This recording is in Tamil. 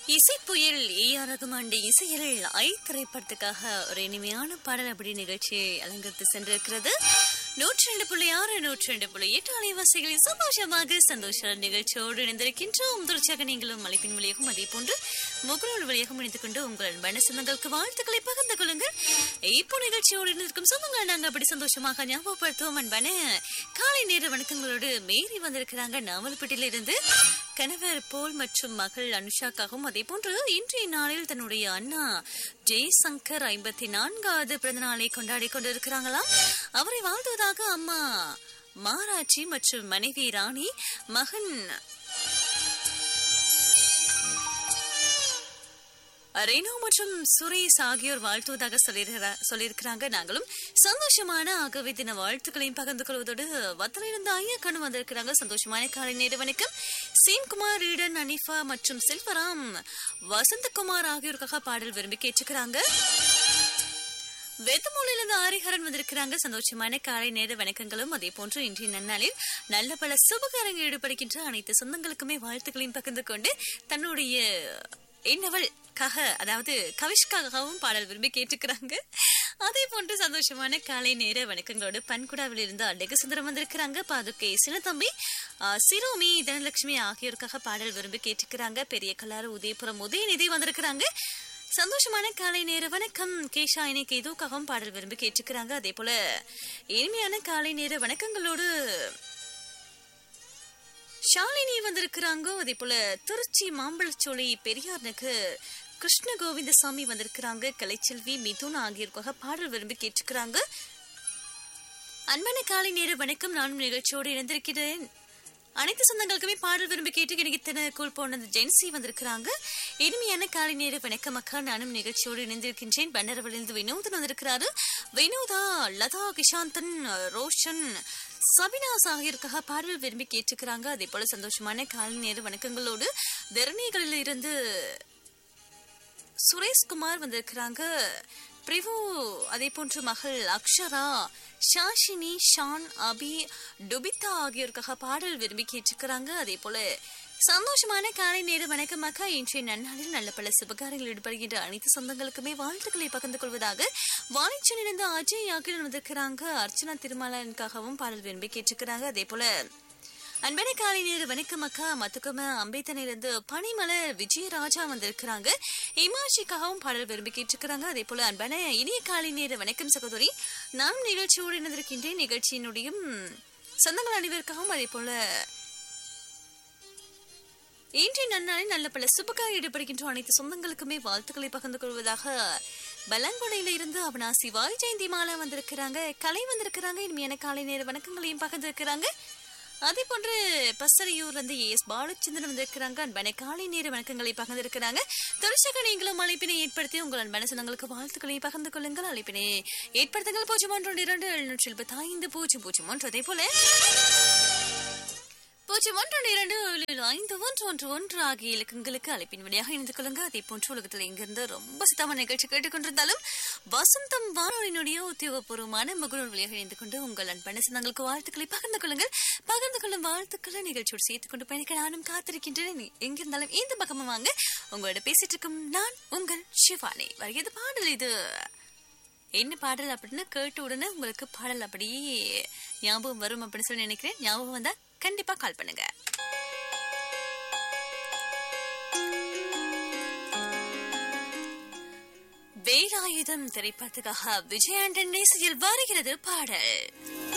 இசைப்புயல் ஏ.ஆர். ரகுமான் இசையில் ஐ திரைப்படத்துக்காக ஒரு இனிமையான பாடல் அப்படி நிகழ்ச்சியை அலங்கரித்து சென்றிருக்கிறது. 102.6 102.8 அலைவரிசைகளில் சந்தோஷ நிகழ்ச்சியோடு இணைந்திருக்கின்றோம். தொடர்ச்சியாக நீங்களும் அழைப்பின் வழியாகவும் அதே போன்று முகநூல் வழியாகவும் இணைந்து கொண்டு உங்கள் மனசங்களுக்கு வாழ்த்துக்களை பகிர்ந்து கொள்ளுங்கள். இப்போ நிகழ்ச்சியோடு இருந்திருக்கும் சொந்தங்கள் நாங்கள் அப்படி சந்தோஷமாக ஞாபகப்படுத்துவோம். அன்பான காலை நேர வணக்கங்களோடு மேரி வந்திருக்கிறாங்க நாவல்பட்டியில இருந்து. கணவர் போல் மற்றும் மகள் அனுஷாக்காகவும் அதே போன்று இன்றைய நாளில் தன்னுடைய அண்ணா ஜெய்சங்கர் 54வது பிறந்த நாளை கொண்டாடி கொண்டிருக்கிறாங்களாம். அவரை வாழ்த்துவதாக அம்மா மாராட்சி மற்றும் மனைவி ராணி, மகன் ரேணு மற்றும் சுரேஷ் ஆகியோர் வாழ்த்துவதாக சொல்லியிருக்கிறாங்க. நாங்களும் சந்தோஷமான ஆகவே தின வாழ்த்துக்களையும் பகிர்ந்து கொள்வதோடு வத்தலிருந்து ஐயா கண்ணு வந்திருக்கிறாங்க. சந்தோஷமான காலை நேர வணக்கம். சேம்குமார், ஈடன், அனிஃபா மற்றும் செல்வராம், வசந்தகுமார் ஆகியோருக்காக பாடல் விரும்பி கேட்டுக்கிறாங்க. வேதமூலிலிருந்து ஆரிஹரன் வந்திருக்கிறாங்க. சந்தோஷமான காலை நேர வணக்கங்களும் அதே போன்று இன்றைய நன்னாளில் நல்ல பல சுபகாரங்கள் ஈடுபடுகின்ற அனைத்து சொந்தங்களுக்குமே வாழ்த்துக்களையும் பகிர்ந்து கொண்டு தன்னுடைய என்னவள்காக அதாவது கவிஷ்காகவும் பாடல் விரும்பி கேட்டுக்கிறாங்க. அதே போன்று சந்தோஷமான காலை நேர வணக்கங்களோடு பன்குடாவில் இருந்து அழகு சுந்தரம் வந்திருக்கிறாங்க. பாதுகை சின்னத்தம்பி, சிரோமி, தனலட்சுமி ஆகியோருக்காக பாடல் விரும்பி கேட்டுக்கிறாங்க. பெரிய கல்லாறு உதயபுரம் உதயநிதி வந்திருக்கிறாங்க. சந்தோஷமான காலை நேர வணக்கம். கேஷா இன்னைக்கு இதுக்காகவும் பாடல் விரும்பி கேட்டுக்கிறாங்க. அதே போல இனிமையான காலை நேர வணக்கங்களோடு ஷாலினி வந்திருக்கிறாங்க. அதே போல திருச்சி மாம்பழச்சோலை பெரியார்னுக்கு கிருஷ்ண கோவிந்தசாமி வந்திருக்கிறாங்க. கலைச்செல்வி, மிதுன் ஆகியோருக்காக பாடல் விரும்பி கேட்டுக்கிறாங்க. அன்பான காலை நேர வணக்கம். நானும் நிகழ்ச்சியோடு இணைந்திருக்கிறேன். அனைத்து சொந்தங்களுக்குமே பாடல் விரும்பி கேட்டு கிடைத்தன கூழ் போனது ஜென்சி வந்திருக்கிறாங்க. இனிமையான காலை நேர வணக்கம் அக்கா. நானும் நிகழ்ச்சியோடு இணைந்திருக்கின்றேன். பண்டரவளிலிருந்து வினோதன் வந்திருக்கிறாரு. வினோதா, லதா, கிஷாந்தன், ரோஷன், சபினாஸ் ஆகியோருக்காக பாடல் விரும்பி கேட்டுக்கிறாங்க. அதே போல சந்தோஷமான காலை நேர வணக்கங்களோடு தரணிகளில் இருந்து சுரேஷ்குமார் வந்திருக்கிறாங்க. பிரிவு, அதே போன்று மகள் அக்ஷரா, ஷாஷினி, ஷான், அபி, டுபிதா ஆகியோருக்காக பாடல் விரும்பி கேட்டுக்கிறாங்க. அதே போல சந்தோஷமான காலை நேர வணக்கம் அக்கா. இன்றைய நன்னாளில் நல்ல பல சுபகாரங்கள் ஈடுபடுகின்ற அனைத்து சொந்தங்களுக்குமே வாழ்த்துக்களை பகிர்ந்து கொள்வதாக வாணிச்சன் இருந்து அஜய் ஆகியோர் வந்திருக்கிறாங்க. அர்ச்சனா திருமலனுக்காகவும் பாடல் விரும்பி கேட்டுக்கிறாங்க. அதே போல அன்பான காலை நேர வணக்கம் அக்கா. மத்துக்கம அம்பேத்தனிலிருந்து பனிமலர் விஜயராஜா வந்திருக்கிறாங்க. இமாஷிக்காகவும் பாடல் விரும்பி கேட்டுக்கிறாங்க. அதே போல அன்பான இனிய காலை நேர வணக்கம் சகோதரி. நான் நிகழ்ச்சியோடு இணைந்திருக்கின்றேன். நிகழ்ச்சியினுடைய சொந்தங்கள் அனைவருக்காகவும் அதே போல இன்றைய நன்னாளில் நல்ல பல சுபகார ஈடுபடுகின்ற அனைத்து சொந்தங்களுக்குமே வாழ்த்துக்களை பகிர்ந்து கொள்வதாக பலங்கொடையில இருந்து அவனாசி வாய் ஜெயந்தி மாலா வந்திருக்கிறாங்க. கலை வந்திருக்கிறாங்க. இனிமையான காலை நேர வணக்கங்களையும் பகிர்ந்திருக்கிறாங்க. அதே போன்று பசரையூர்ல இருந்து எஸ் பாலச்சந்திரன் வந்திருக்கிறாங்க. அன்பான காலை நேர வணக்கங்களை பகிர்ந்திருக்கிறாங்க. தொடர்ச்சியாக நீங்களும் அழைப்பினை ஏற்படுத்தி உங்கள் அன்பான சொந்தங்களுக்கு வாழ்த்துக்களை பகிர்ந்து கொள்ளுங்கள். அழைப்பினை ஏற்படுத்துங்கள் 012 அதே போல 012 ஆகிய இலக்கங்களுக்கு அழைப்பின் வழியாக இணைந்து கொள்ளுங்க. அதே போன்று உலகத்தில் எங்கிருந்து ரொம்ப சித்தமான நிகழ்ச்சி கேட்டுக்கொண்டிருந்தாலும் வசந்தம் வானொலியினுடைய உத்தியோகபூர்வமான முகநூல் வழியாக இணைந்து கொண்டு உங்கள் அன்பான சொந்தங்களுக்கு வாழ்த்துக்களை பகிர்ந்து கொள்ளுங்கள். பகிர்ந்து கொள்ளும் வாழ்த்துக்களை நிகழ்ச்சியோடு சேர்த்துக் கொண்டு பயணிக்க நானும் காத்திருக்கின்றேன். எங்கிருந்தாலும் இந்த பக்கமா வாங்க. உங்களோட பேசிட்டு இருக்கும் நான் உங்கள் சிவானி. வருகிறது பாடல். இது என்ன பாடல் அப்படின்னு கேட்டு உடனே உங்களுக்கு பாடல் அப்படியே ஞாபகம் வரும் அப்படின்னு சொல்லி நினைக்கிறேன். ஞாபகம் வந்தா கண்டிப்பா கால் பண்ணுங்க. வேலாயுதம் திரைப்படத்துக்காக விஜய் ஆண்டனி இசையில் வருகிறது பாடல்.